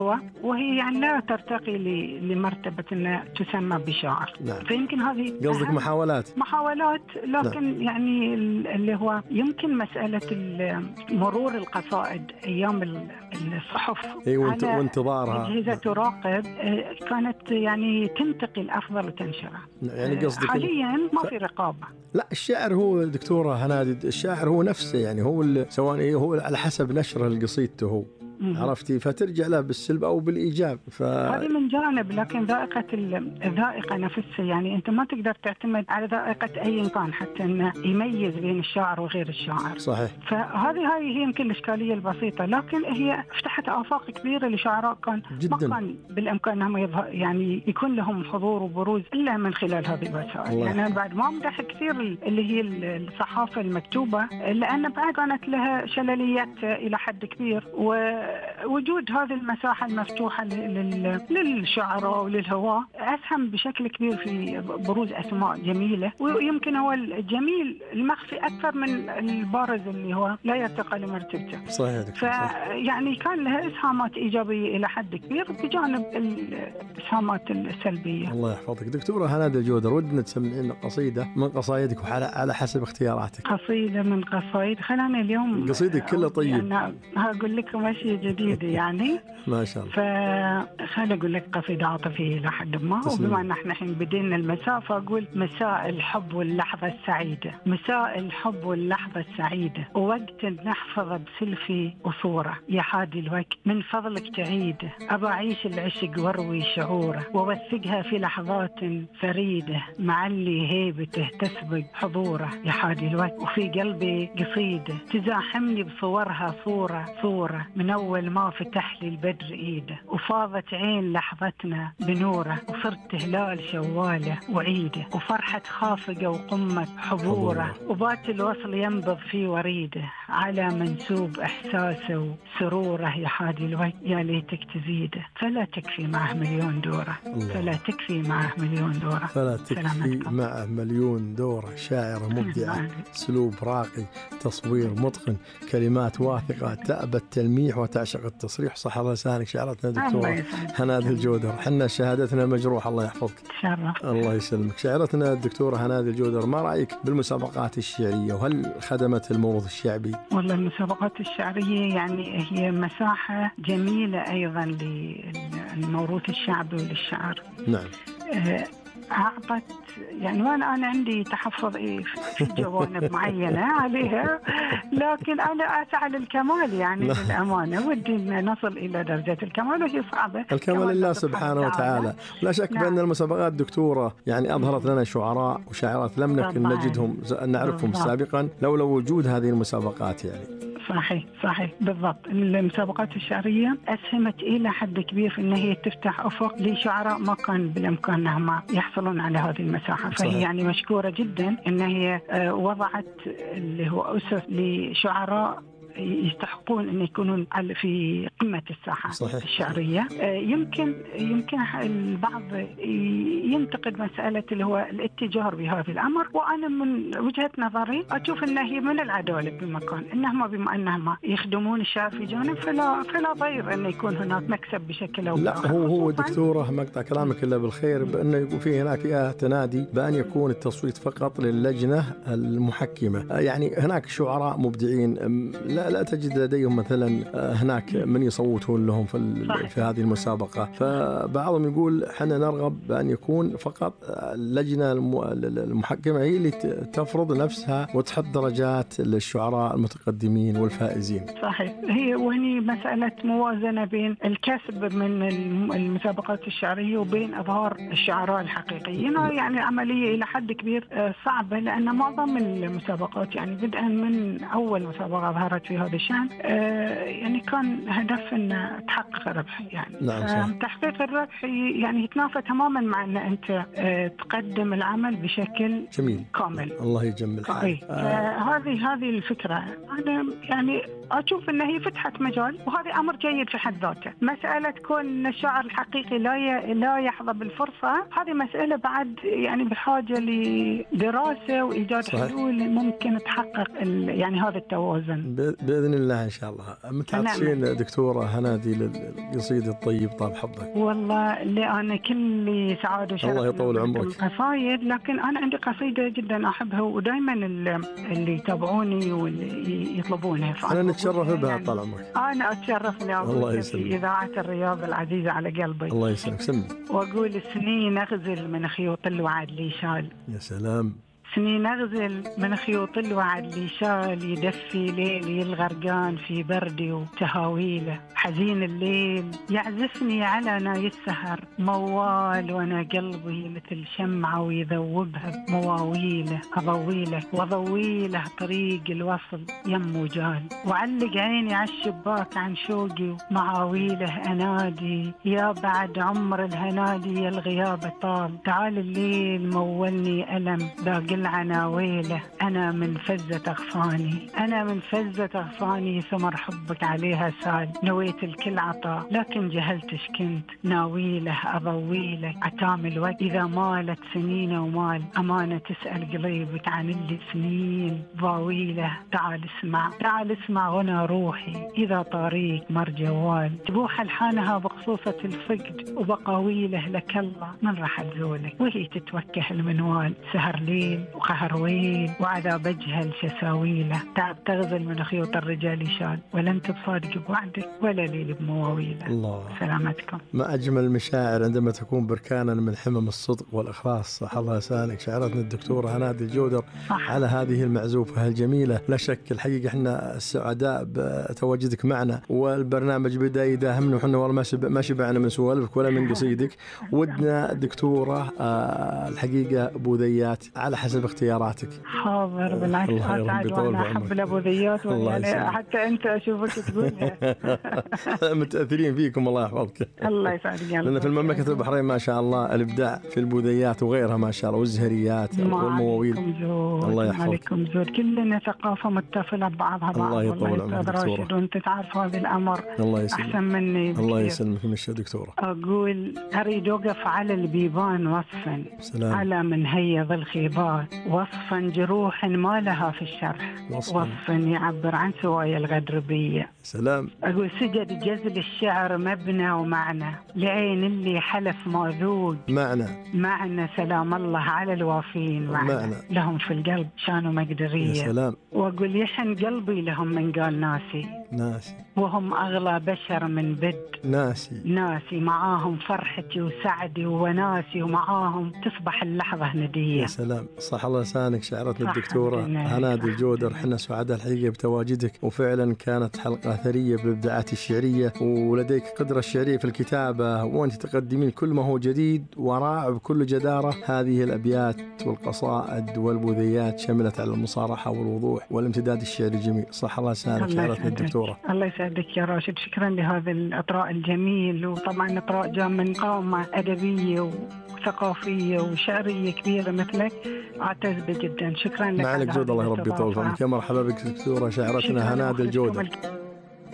وهي يعني لا ترتقي لمرتبة أن تسمى بشاعر. نعم. فيمكن هذه قصدك محاولات، لكن نعم. يعني اللي هو يمكن مسألة مرور القصائد أيام الصحف وانتظارها أجهزة تراقب كانت يعني تنتقي الأفضل وتنشرها. يعني قصدك حاليا ما في رقابة. لا، الشاعر هو دكتورة هنادي، الشاعر هو نفسه، يعني هو سواء هو على حسب نشره لقصيدته هو، عرفتي، فترجع له بالسلب أو بالإيجاب. هذه من جانب، لكن الذائقة نفسها يعني أنت ما تقدر تعتمد على ذائقة أي كان حتى إنه يميز بين الشاعر وغير الشاعر. صحيح. فهذه هي يمكن الإشكالية البسيطة، لكن هي فتحت آفاق كبيرة لشعراء ما كان بالإمكان أنهم يعني يكون لهم حضور وبروز إلا من خلال هذه الوسائل. يعني أنا بعد ما أمدح كثير اللي هي الصحافة المكتوبة، لأن بعد كانت لها شلليات إلى حد كبير، ووجود هذه المساحة المفتوحة للشعراء وللهواة أسهم بشكل كبير في بروز أسماء جميلة، ويمكن هو الجميل المخفي أكثر من البارز اللي هو لا يرتقى لمرتبته. صحيح. فيعني كان لها إسهامات إيجابية إلى حد كبير بجانب الإسهامات السلبية. الله يحفظك دكتورة هنادي الجودر، ودنا تسمعين قصيدة من قصايدك وعلى حسب اختياراتك. قصيدة من قصايد، خلاني اليوم قصيدك كله طيب. أنا هقول لكم أشياء جديدة يعني ما شاء الله. فخلي أقول لك قصيدة عاطفية إلى حد ما، وبما أن احنا الحين بدينا المسافة أقول: مساء الحب واللحظة السعيدة، مساء الحب واللحظة السعيدة، ووقت نحفظ بسلفي وصورة، يا حادي الوقت من فضلك تعيده، أبى أعيش العشق واروي شعوره، ووثقها في لحظات فريدة، مع اللي هيبته تسبق حضوره، يا حادي الوقت، وفي قلبي قصيدة تزاحمني بصورها صورة من أول ما فتح لي البدر إيده، وفاضت عين لحظتنا بنوره، وصرت هلال شواله وعيده، وفرحة خافقة وقمة حبوره، وبات الوصل ينبض في وريده، على منسوب إحساسه وسروره، يا حادي الوقت يا ليتك تزيده، فلا تكفي معه مليون دورة، فلا تكفي معه مليون دورة، فلا تكفي معه مليون دورة. شاعرة مبدعة، سلوب راقي، تصوير متقن، كلمات واثقة، تأبى التلميح وتعشق التصريح. صح الله لسانك شاعرتنا دكتورة هنادي الجودر، حنا شهادتنا مجروح. الله يحفظك. الله يسلمك. شاعرتنا الدكتورة هنادي الجودر، ما رأيك بالمسابقات الشعرية، وهل خدمت الموروث الشعبي؟ والله المسابقات الشعرية يعني هي مساحة جميلة أيضا للموروث الشعبي وللشعر. نعم. أعطت يعني، وأنا عندي تحفظ في جوانب معينة عليها، لكن أنا أسعى للكمال يعني للأمانة، ودي أن نصل إلى درجة الكمال، وهي صعبة. الكمال لله سبحانه وتعالى. لا شك بأن المسابقات دكتورة يعني أظهرت لنا شعراء وشاعرات لم نكن نجدهم نعرفهم سابقا لولا وجود هذه المسابقات يعني. صحيح بالضبط. المسابقات الشعرية أسهمت إلى حد كبير في أن هي تفتح أفق لشعراء ما كان بالإمكانهم يحصلون على هذه المساحة. فهي يعني مشكورة جدا أن هي وضعت اللي هو أسس لشعراء يستحقون أن يكونون في قمة الساحة الشعرية. يمكن البعض ينتقد مسألة اللي هو الاتجار بهذا الأمر، وأنا من وجهة نظري أشوف أنه هي من العدالة بمكان أنهم بما أنهم يخدمون الشعر في جانب، فلا ضير أن يكون هناك مكسب بشكل أو بآخر. لا هو دكتورة مقطع كلامك إلا بالخير، بأنه يكون في هناك فئة تنادي بأن يكون التصويت فقط للجنة المحكمة. يعني هناك شعراء مبدعين لا تجد لديهم مثلا هناك من يصوتون لهم في هذه المسابقة، فبعضهم يقول حنا نرغب بأن يكون فقط اللجنة المحكمة هي اللي تفرض نفسها وتحط درجات للشعراء المتقدمين والفائزين. صحيح. وهي مسألة موازنة بين الكسب من المسابقات الشعرية وبين إظهار الشعراء الحقيقيين. يعني عملية إلى حد كبير صعبة، لأن معظم المسابقات يعني بدءا من أول مسابقة ظهرت في هذا الشأن يعني كان هدف أن تحقق ربح يعني. نعم. تحقيق الربح يعني يتنافى تماما مع أن أنت تقدم العمل بشكل جميل كامل. الله يجمل حالك. هذه الفكرة أنا يعني أشوف أن هي فتحت مجال، وهذا أمر جيد في حد ذاته. مسألة كون الشاعر الحقيقي لا يحظى بالفرصة، هذه مسألة بعد يعني بحاجة لدراسة وإيجاد حلول ممكن تحقق يعني هذا التوازن. بإذن الله إن شاء الله. متعطشين دكتورة هنادي للقصيد الطيب طال حظك. والله اللي أنا كل سعادة وشرف الله يطول عمرك. القصايد، لكن أنا عندي قصيدة جدا أحبها ودائما اللي يتابعوني واللي يطلبونها، أنا نتشرف بها طال عمرك. أنا أتشرف لأقول في إذاعة الرياض العزيزة على قلبي. الله يسلمك. سمي. وأقول سنين أغزل من خيوط الوعد لي شال. يا سلام. سنين أغزل من خيوط الوعد لي شال، يدفي ليلي الغرقان في بردي وتهاويله، حزين الليل يعزفني على ناي السهر موال، وأنا قلبي مثل شمعة ويذوبها بمواويله، أضويله وضويله طريق الوصل يم وجال، وعلق عيني على الشباك عن شوقي ومعاويله، أنادي يا بعد عمر الهنادي يا الغياب طال، تعال الليل مولني ألم باقي العناويله، أنا من فزة أغصاني، أنا من فزة أغصاني، ثمر حبك عليها سال، نويت الكل عطا لكن جهلتش كنت، ناويله أضويله عتام الوقت، إذا مالت سنين ومال أمانة تسأل قليبك عن اللي سنين ضاويله، تعال اسمع تعال اسمع غنى روحي، إذا طريق مر جوال، تبوح الحانها بخصوصة الفقد وبقاويله، لك الله من رحل زولك وهي تتوكه المنوال، سهر ليل وقهر ويل وعذاب أجهل شساويله، تعب تغزل من خيوط الرجال شال، ولن تصادق بوعدك ولا ليل بمواويله. الله سلامتكم. ما أجمل المشاعر عندما تكون بركانا من حمم الصدق والإخلاص. صح الله لسانك. شعرتنا الدكتورة هنادي الجودر صح. على هذه المعزوفة الجميلة. لا شك الحقيقة احنا السعداء بتواجدك معنا، والبرنامج بدأ يداهمنا وحنا والله ما شبعنا من سوالفك ولا من قصيدك. ودنا دكتورة الحقيقة بوذيات على حسب اختياراتك. حاضر بالعكس، أسعد وأنا أحب الأبوذيات، يعني حتى أنت أشوفك تقولها. متأثرين فيكم الله يحفظك. الله يسعدك. لأن في المملكة البحرين ما شاء الله الإبداع في البوذيات وغيرها ما شاء الله، والزهريات والمواويل. الله يحفظك. عليكم زود، كلنا ثقافة متصلة ببعضها بعض. الله يطول عمرك دكتورة. وأنت تعرف هذا الأمر الله أحسن مني بكثير. الله يسلمك من الشر دكتورة. أقول أريد أوقف على البيبان وصفا، سلام. على من هيض الخيبات وصفا، جروح ما لها في الشرح وصفا يعبر عن سوايا الغدربية. سلام. أقول سجد جزل الشعر مبنى ومعنى، لعين اللي حلف ما ذوق معنى، سلام الله على الوافين معنى. لهم في القلب شانوا مقدرية. يا سلام. وأقول يحن قلبي لهم من قال ناسي وهم أغلى بشر من بد، ناسي معاهم فرحتي وسعدي ووناسي، ومعاهم تصبح اللحظة هندية. يا سلام. صح الله لسانك. شعرتنا الدكتورة هنادي الجودر. حنا سعداء الحقيقة بتواجدك، وفعلا كانت حلقة ثرية بالإبداعات الشعرية، ولديك قدرة الشعرية في الكتابة، وأنت تقدمين كل ما هو جديد ورائع بكل جدارة. هذه الأبيات والقصائد والبوذيات شملت على المصارحة والوضوح والامتداد الشعري الجميل. صح الله لسانك. شعرتنا الدكتورة. الله يسعدك يا راشد. شكرا لهذا الإطراء الجميل، وطبعا إطراء جاء من قامة أدبية وثقافية وشعرية كبيرة مثلك، أعتز به جدا. شكرا لك. معلك زود. الله يربي طول عمرك. يا مرحبا بك دكتورة. شاعرتنا هنادي الجودر.